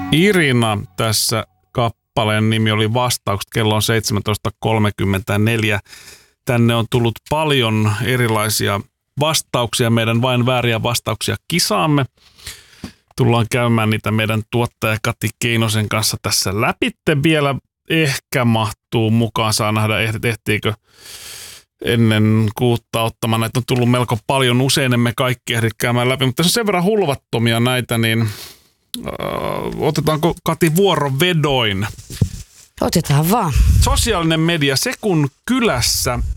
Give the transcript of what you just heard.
Irina tässä kappaleen nimi oli Vastaukset. Kello on 17.34. Tänne on tullut paljon erilaisia vastauksia, meidän vain vääriä vastauksia kisaamme. Tullaan käymään niitä meidän tuottaja Kati Keinosen kanssa tässä läpitte. Vielä ehkä mahtuu mukaan, saa nähdä ehtiikö ennen 6 ottamaan. Näitä on tullut melko paljon, usein emme kaikki ehdi käymään läpi, mutta tässä on sen verran hulvattomia näitä, niin otetaanko Kati vuorovedoin? Otetaan vaan. Sosiaalinen media, se kun kylässä